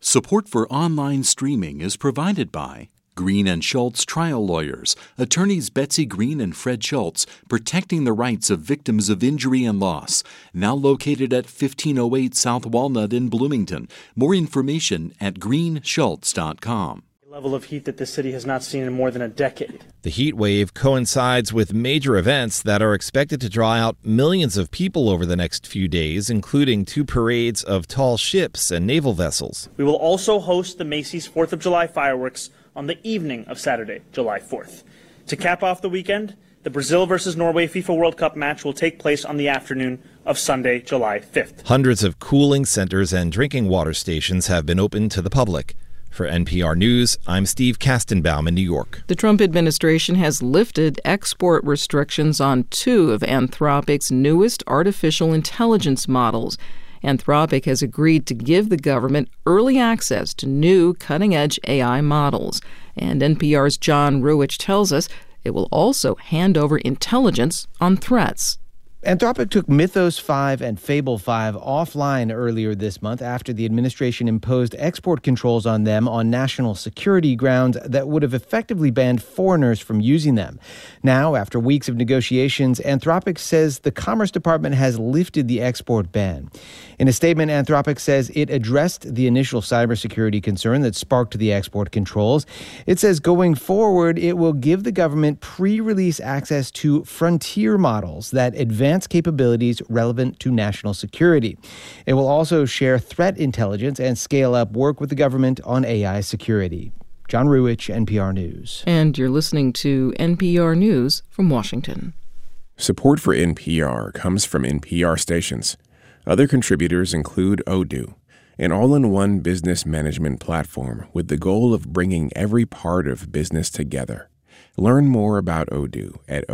Support for online streaming is provided by Green & Schultz Trial Lawyers, attorneys Betsy Green and Fred Schultz, protecting the rights of victims of injury and loss. Now located at 1508 South Walnut in Bloomington. More information at greenschultz.com. Level of heat that this city has not seen in more than a decade. The heat wave coincides with major events that are expected to draw out millions of people over the next few days, including 2 parades of tall ships and naval vessels. We will also host the Macy's 4th of July fireworks on the evening of Saturday, July 4th. To cap off the weekend, the Brazil versus Norway FIFA World Cup match will take place on the afternoon of Sunday, July 5th. Hundreds of cooling centers and drinking water stations have been opened to the public. For NPR News, I'm Steve Kastenbaum in New York. The Trump administration has lifted export restrictions on 2 of Anthropic's newest artificial intelligence models. Anthropic has agreed to give the government early access to new cutting-edge AI models. And NPR's John Ruwitch tells us it will also hand over intelligence on threats. Anthropic took Mythos 5 and Fable 5 offline earlier this month after the administration imposed export controls on them on national security grounds that would have effectively banned foreigners from using them. Now, after weeks of negotiations, Anthropic says the Commerce Department has lifted the export ban. In a statement, Anthropic says it addressed the initial cybersecurity concern that sparked the export controls. It says going forward, it will give the government pre-release access to frontier models that advance capabilities relevant to national security. It will also share threat intelligence and scale up work with the government on AI security. John Ruwitch, NPR News. And you're listening to NPR News from Washington. Support for NPR comes from NPR stations. Other contributors include Odoo, an all-in-one business management platform with the goal of bringing every part of business together. Learn more about Odoo at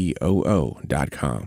odoo.com.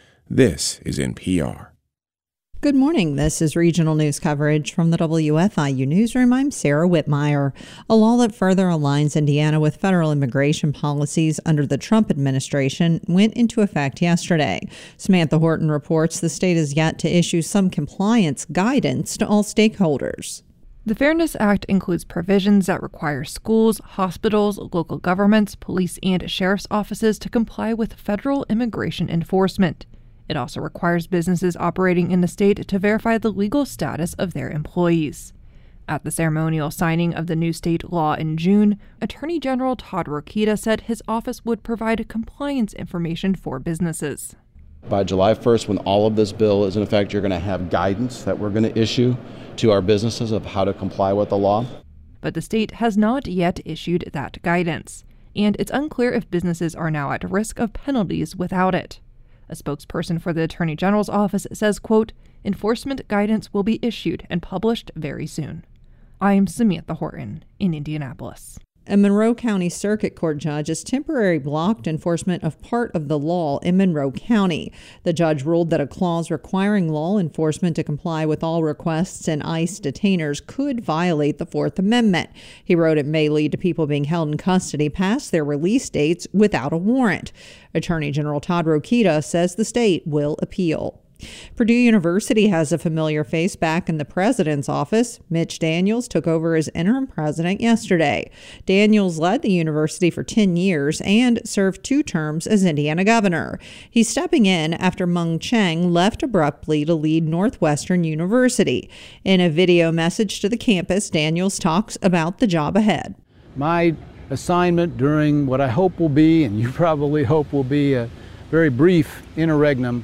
This is NPR. Good morning. This is regional news coverage from the WFIU Newsroom. I'm Sarah Whitmire. A law that further aligns Indiana with federal immigration policies under the Trump administration went into effect yesterday. Samantha Horton reports the state has yet to issue some compliance guidance to all stakeholders. The Fairness Act includes provisions that require schools, hospitals, local governments, police, and sheriff's offices to comply with federal immigration enforcement. It also requires businesses operating in the state to verify the legal status of their employees. At the ceremonial signing of the new state law in June, Attorney General Todd Rokita said his office would provide compliance information for businesses. By July 1st, when all of this bill is in effect, you're going to have guidance that we're going to issue to our businesses of how to comply with the law. But the state has not yet issued that guidance, and it's unclear if businesses are now at risk of penalties without it. A spokesperson for the Attorney General's office says, quote, enforcement guidance will be issued and published very soon. I'm Samantha Horton in Indianapolis. A Monroe County Circuit Court judge has temporarily blocked enforcement of part of the law in Monroe County. The judge ruled that a clause requiring law enforcement to comply with all requests and ICE detainers could violate the Fourth Amendment. He wrote it may lead to people being held in custody past their release dates without a warrant. Attorney General Todd Rokita says the state will appeal. Purdue University has a familiar face back in the president's office. Mitch Daniels took over as interim president yesterday. Daniels led the university for 10 years and served 2 terms as Indiana governor. He's stepping in after Mung Chiang left abruptly to lead Northwestern University. In a video message to the campus, Daniels talks about the job ahead. My assignment during what I hope will be, and you probably hope will be, a very brief interregnum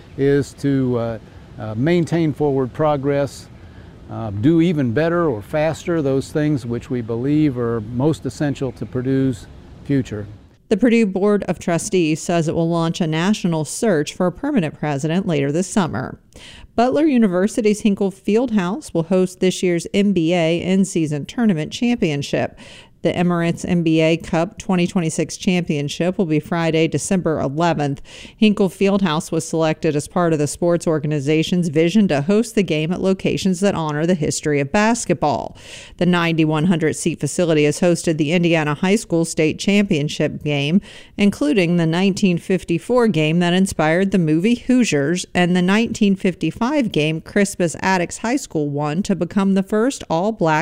is to maintain forward progress, do even better or faster those things which we believe are most essential to Purdue's future. The Purdue Board of Trustees says it will launch a national search for a permanent president later this summer. Butler University's Hinkle Fieldhouse will host this year's NBA in-season tournament championship. The Emirates NBA Cup 2026 championship will be Friday, December 11th. Hinkle Fieldhouse was selected as part of the sports organization's vision to host the game at locations that honor the history of basketball. The 9,100-seat facility has hosted the Indiana High School State Championship game, including the 1954 game that inspired the movie Hoosiers and the 1955 game Crispus Attucks High School won to become the first all-black